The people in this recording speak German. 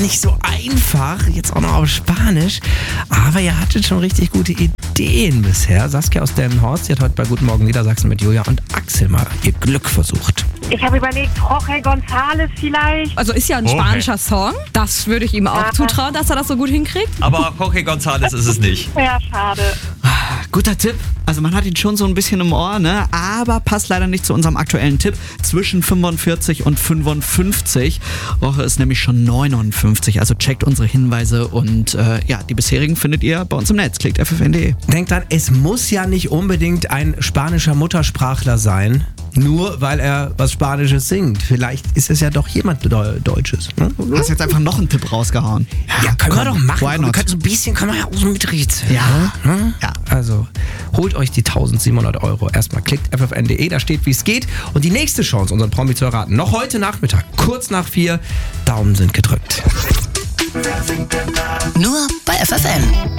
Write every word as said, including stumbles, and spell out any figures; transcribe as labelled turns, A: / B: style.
A: nicht so einfach, jetzt auch noch auf Spanisch, aber ihr hattet schon richtig gute Ideen bisher. Saskia aus Delmenhorst, die hat heute bei Guten Morgen Niedersachsen mit Julia und Axel mal ihr Glück versucht.
B: Ich habe überlegt, Jorge González vielleicht.
C: Also ist ja ein
D: Okay.
C: spanischer Song. Das würde ich ihm auch
B: Ja.
C: zutrauen, dass er das so gut hinkriegt.
D: Aber Jorge González ist es nicht.
B: Ja, schade.
E: Guter Tipp. Also man hat ihn schon so ein bisschen im Ohr, ne? Aber passt leider nicht zu unserem aktuellen Tipp. Zwischen fünfundvierzig und fünfundfünfzig. Woche ist nämlich schon neunundfünfzig. Also checkt unsere Hinweise und äh, ja, die bisherigen findet ihr bei uns im Netz. Klickt f f n punkt d e.
A: Denkt dran, es muss ja nicht unbedingt ein spanischer Muttersprachler sein, nur weil er was Spanisches singt. Vielleicht ist es ja doch jemand Deu- Deutsches. Ne?
E: Hast jetzt einfach noch einen Tipp rausgehauen.
A: Ja, können wir
E: komm,
A: doch machen.
E: why
A: Wir
E: not?
A: können so ein bisschen können wir ja auch so miträtseln.
E: Ja.
A: Ne?
E: Ja.
A: Also holt euch die eintausendsiebenhundert Euro. Erstmal klickt f f n punkt d e, da steht, wie es geht. Und die nächste Chance, unseren Promi zu erraten, noch heute Nachmittag, kurz nach vier. Daumen sind gedrückt.
F: Nur bei F F N.